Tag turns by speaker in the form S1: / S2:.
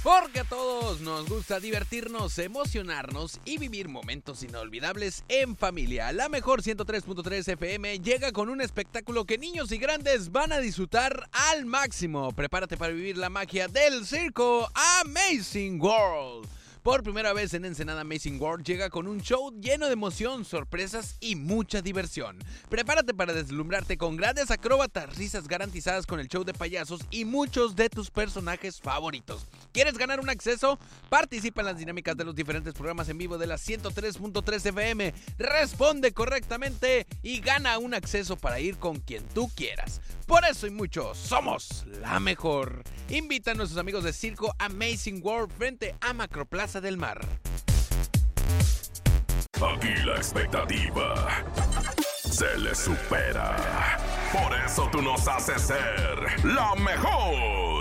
S1: Porque a todos nos gusta divertirnos, emocionarnos y vivir momentos inolvidables en familia. La mejor 103.3 FM llega con un espectáculo que niños y grandes van a disfrutar al máximo. Prepárate para vivir la magia del circo Amazing World. Por primera vez en Ensenada, Amazing World llega con un show lleno de emoción, sorpresas y mucha diversión. Prepárate para deslumbrarte con grandes acróbatas, risas garantizadas con el show de payasos y muchos de tus personajes favoritos. ¿Quieres ganar un acceso? Participa en las dinámicas de los diferentes programas en vivo de la 103.3 FM. Responde correctamente y gana un acceso para ir con quien tú quieras. Por eso y mucho, somos la mejor. Invita a nuestros amigos de Circo Amazing World frente a Macroplaza del Mar.
S2: Aquí la expectativa se le supera. Por eso tú nos haces ser la mejor.